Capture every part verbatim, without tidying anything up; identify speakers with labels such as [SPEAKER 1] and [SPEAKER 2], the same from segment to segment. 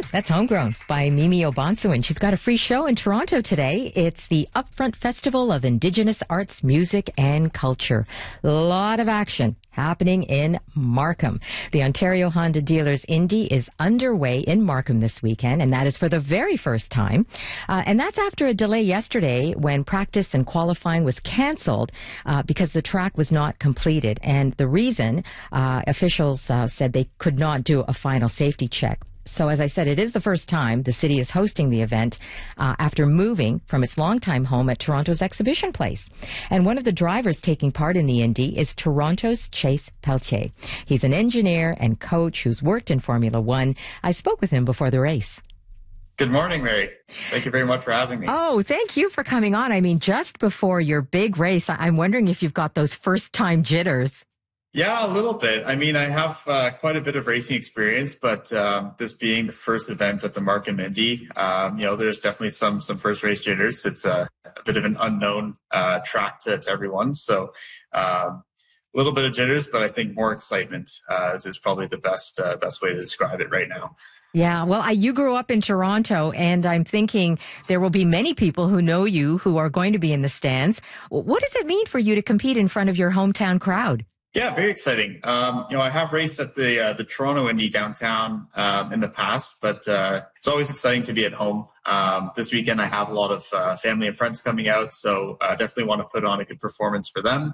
[SPEAKER 1] That's Homegrown by Mimi Obansuin. She's got a free show in Toronto today. It's the Upfront Festival of Indigenous Arts, Music and Culture. A lot of action happening in Markham. The Ontario Honda Dealers Indy is underway in Markham this weekend, and that is for the very first time. Uh, and that's after a delay yesterday when practice and qualifying was canceled uh, because the track was not completed. And the reason, uh, officials uh, said they could not do a final safety check. So as I said, it is the first time the city is hosting the event uh, after moving from its longtime home at Toronto's Exhibition Place. And one of the drivers taking part in the Indy is Toronto's Chase Pelletier. He's an engineer and coach who's worked in Formula One. I spoke with him before the race.
[SPEAKER 2] Good morning, Mary. Thank you very much for having me.
[SPEAKER 1] Oh, thank you for coming on. I mean, just before your big race, I'm wondering if you've got those first-time jitters.
[SPEAKER 2] Yeah, a little bit. I mean, I have uh, quite a bit of racing experience, but um, this being the first event at the Markham Indy, um, you know, there's definitely some some first race jitters. It's a, a bit of an unknown uh, track to, to everyone, so um, a little bit of jitters, but I think more excitement uh, is, is probably the best uh, best way to describe it right now.
[SPEAKER 1] Yeah, well, I, you grew up in Toronto, and I'm thinking there will be many people who know you who are going to be in the stands. What does it mean for you to compete in front of your hometown crowd?
[SPEAKER 2] Yeah, very exciting. Um, you know, I have raced at the uh, the Toronto Indy downtown um, in the past, but uh, it's always exciting to be at home. Um, this weekend, I have a lot of uh, family and friends coming out, so I uh, definitely want to put on a good performance for them.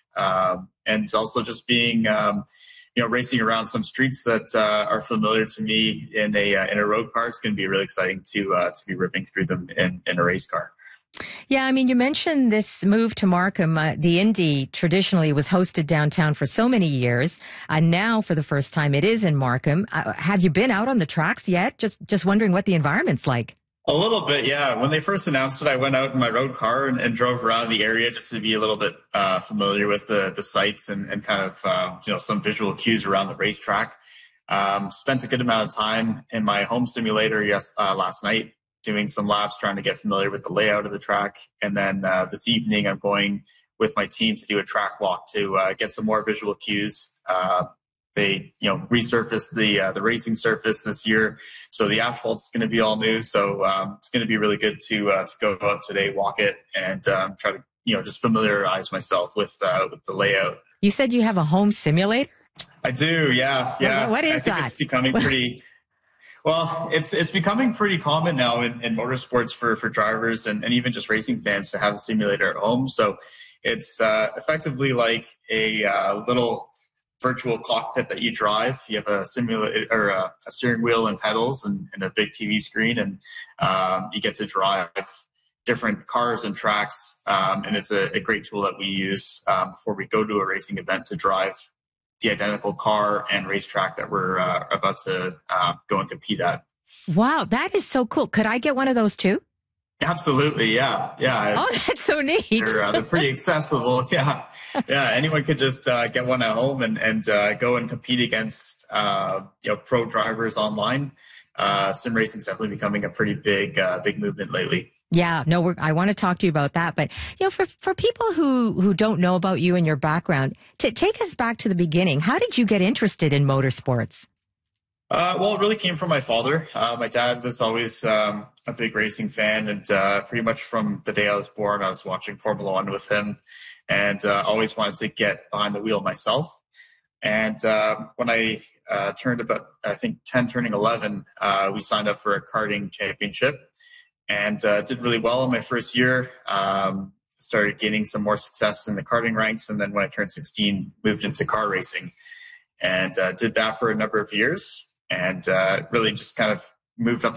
[SPEAKER 2] Um, and also just being, um, you know, racing around some streets that uh, are familiar to me in a uh, in a road car. It's going to be really exciting to uh, to be ripping through them in, in a race car.
[SPEAKER 1] Yeah, I mean, you mentioned this move to Markham. Uh, the Indy traditionally was hosted downtown for so many years. Uh, now, for the first time, it is in Markham. Uh, have you been out on the tracks yet? Just just wondering what the environment's like.
[SPEAKER 2] A little bit, yeah. When they first announced it, I went out in my road car and, and drove around the area just to be a little bit uh, familiar with the, the sights and, and kind of, uh, you know, some visual cues around the racetrack. Um, spent a good amount of time in my home simulator yes, uh, last night, doing some laps, trying to get familiar with the layout of the track. And then uh, this evening, I'm going with my team to do a track walk to uh, get some more visual cues. Uh, they, you know, resurfaced the uh, the racing surface this year, so the asphalt's going to be all new. So um, it's going to be really good to uh, to go out today, walk it, and um, try to, you know, just familiarize myself with uh, with the layout.
[SPEAKER 1] You said you have a home simulator?
[SPEAKER 2] I do, yeah, yeah.
[SPEAKER 1] What, what is
[SPEAKER 2] I think
[SPEAKER 1] that?
[SPEAKER 2] It's becoming pretty. Well, it's it's becoming pretty common now in, in motorsports for, for drivers and, and even just racing fans to have a simulator at home. So it's uh, effectively like a uh, little virtual cockpit that you drive. You have a simulator or a, a steering wheel and pedals and, and a big T V screen, and um, you get to drive different cars and tracks. Um, and it's a, a great tool that we use um, before we go to a racing event to drive the identical car and racetrack that we're uh, about to uh, go and compete at.
[SPEAKER 1] Wow, that is so cool. Could I get one of those too?
[SPEAKER 2] Absolutely, yeah, yeah.
[SPEAKER 1] Oh, that's so neat.
[SPEAKER 2] They're, uh, they're pretty accessible, yeah, yeah. Anyone could just uh, get one at home and and uh, go and compete against uh, you know, pro drivers online. Uh, sim racing is definitely becoming a pretty big uh, big movement lately.
[SPEAKER 1] Yeah, no, we're, I want to talk to you about that. But, you know, for, for people who, who don't know about you and your background, to take us back to the beginning, how did you get interested in motorsports?
[SPEAKER 2] Uh, well, it really came from my father. Uh, my dad was always um, a big racing fan, and uh, pretty much from the day I was born, I was watching Formula One with him, and uh, always wanted to get behind the wheel myself. And uh, when I uh, turned about, I think, ten, turning eleven, uh, we signed up for a karting championship. And uh, did really well in my first year. Um, started gaining some more success in the karting ranks, and then when I turned sixteen, moved into car racing, and uh, did that for a number of years, and uh, really just kind of moved up